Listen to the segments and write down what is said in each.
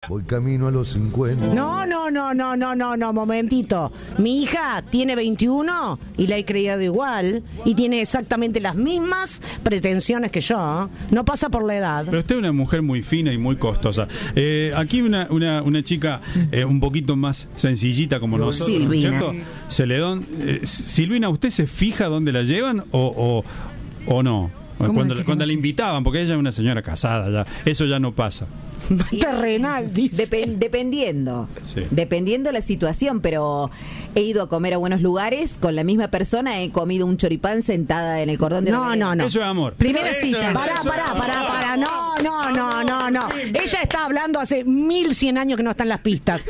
Voy camino a los 50. No, momentito. Mi hija tiene 21 y la he criado igual y tiene exactamente las mismas pretensiones que yo. No pasa por la edad. Pero usted es una mujer muy fina y muy costosa. Aquí una chica un poquito más sencillita como nosotros, Silvina. ¿cierto? Celedón. Silvina, ¿usted se fija dónde la llevan o no? Cuando la invitaban, porque ella es una señora casada, ya eso ya no pasa. Terrenal, dice. Dependiendo. Sí. Dependiendo la situación, pero he ido a comer a buenos lugares con la misma persona, he comido un choripán sentada en el cordón de No. Eso es amor. Primera Eso cita. es amor. Pará. No. Ella está hablando hace 1100 años que no están las pistas.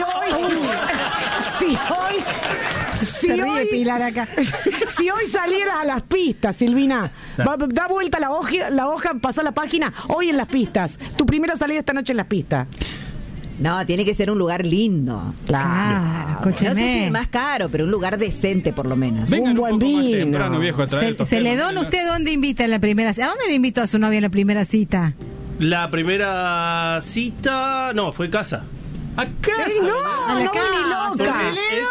Se ríe Pilar acá. Si hoy salieras a las pistas, Silvina, da vuelta la hoja, pasa la página, hoy en las pistas. Tu primera salida esta noche en las pistas. No, tiene que ser un lugar lindo. Claro, No sé si escúcheme. el más caro, pero un lugar decente por lo menos. Vengan Un buen poco más vino. temprano, viejo, a traer estos Celedón, temas. ¿usted dónde invita en la primera cita? ¿A dónde le invitó a su novia en la primera cita? La primera cita, no, fue casa. ¿A casa? A la No, casa. ni loca.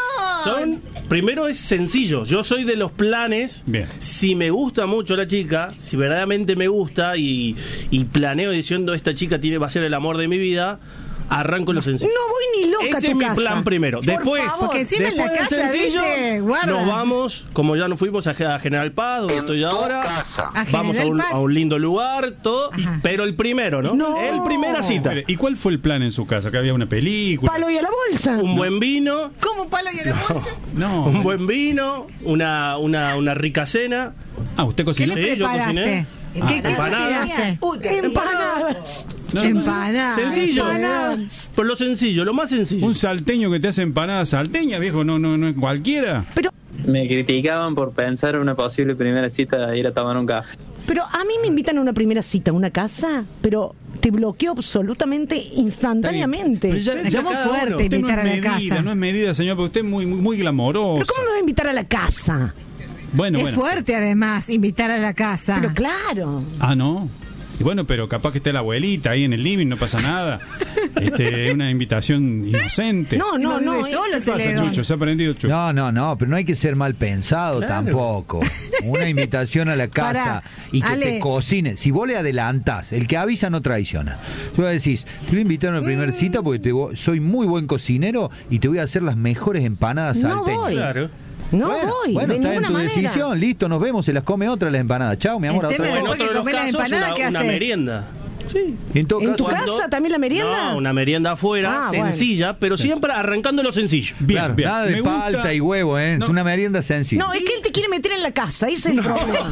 Primero es sencillo, yo soy de los planes. Bien. Si me gusta mucho la chica, si verdaderamente me gusta y planeo diciendo esta chica va a ser el amor de mi vida, arranco lo sencillo. No voy ni loca a Ese tu es mi casa. plan primero. Por Después, favor. Porque encima en la después del casa, sencillo, ¿viste? Guarda. nos vamos, como ya nos fuimos a General Paz, donde estoy ahora. A Vamos General Paz. a un lindo lugar, todo, Ajá. pero el primero, ¿no? No. El primera cita. ¿Y cuál fue el plan en su casa? ¿Que había una película? Palo y a la bolsa. Un buen vino. ¿Cómo palo y a la bolsa? No. Un buen vino, una rica cena. ¿Usted ¿Qué cocinó? le Sí, yo preparaste? cociné. ¿Qué Empanadas. cocinaste? Uy, qué rico. Empanadas. No. Empanadas. Sencillo. Empanadas. Por lo sencillo, lo más sencillo. Un salteño que te hace empanadas salteñas, viejo, no es cualquiera. Me criticaban por pensar en una posible primera cita de ir a tomar un café. Pero a mí me invitan a una primera cita, a una casa, pero te bloqueo absolutamente instantáneamente. Pero ya Es como cada fuerte uno. Usted invitar no a la es medida, casa. No es medida, señor, porque usted es muy glamoroso. ¿Pero cómo me va a invitar a la casa? Bueno. Es fuerte además invitar a la casa. Pero claro. No. Y bueno, pero capaz que esté la abuelita ahí en el living, no pasa nada. Es una invitación inocente. No, vive solo, ¿Qué pasa, Celedón. Chucho? ¿Se ha aprendido, Chucho? No, pero no hay que ser mal pensado tampoco. Una invitación a la casa Pará, y que Ale. te cocine. Si vos le adelantás, el que avisa no traiciona. Tú decís, te voy a invitar a una primera cita porque soy muy buen cocinero y te voy a hacer las mejores empanadas No salteñas. voy. Claro. No Bueno, voy, de está en ninguna tu manera. decisión, listo, nos vemos, se las come otra las empanadas. Chao, mi amor, a El otra tema vez. En Después otro que de los comés las casos, empanadas, ¿qué una haces? merienda. Sí. Y en todo ¿En caso, tu casa también la merienda? No, una merienda afuera, Ah, bueno. sencilla, pero siempre arrancando lo sencillo. Bien, claro, bien. nada de Me gusta- palta y huevo, ¿eh? No. Es una merienda sencilla. No, es que él te quiere meter en la casa, ese es el problema.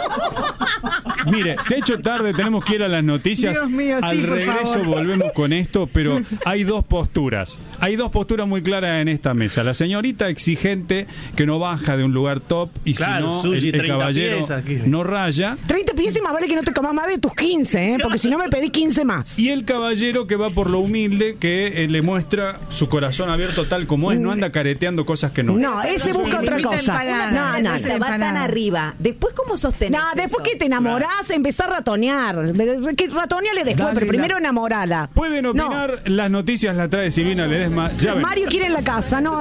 Mire, se ha hecho tarde, tenemos que ir a las noticias. Dios mío, sí, Al por regreso favor. volvemos con esto, pero hay dos posturas. Hay dos posturas muy claras en esta mesa. La señorita exigente que no baja de un lugar top y Claro, si no, sushi, el 30 caballero piezas, ¿qué? no raya. 30 piezas y más vale que no te comas más de tus 15, porque si no me pedí 15 más. Y el caballero que va por lo humilde, que le muestra su corazón abierto tal como es, no anda careteando cosas que no es. No, ese busca le otra invita cosa. empanadas. No, no, Esa va tan empanada. arriba. Después, ¿cómo sostenés no, después eso? que te enamorás, empezás a ratonear. Que ratoneale después, Dale, pero primero enamorala. Pueden opinar, las noticias las trae Silvina Ledesma. Ya No, ven. Mario quiere en la casa. No.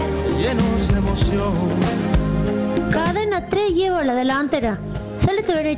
Llenos de emoción. Cadena 3 lleva la delantera. Sale derecho.